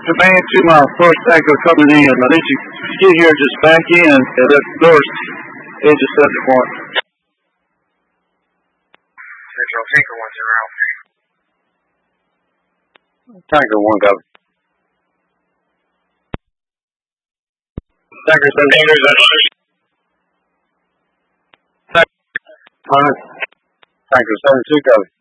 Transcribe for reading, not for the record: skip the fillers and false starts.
command to my first tanker coming in. I need you to get here, just back in at the north edge of Center Point. Central Tanker 1-0. Tanker 1, go. Tanker 7. Tanker 7-2, go.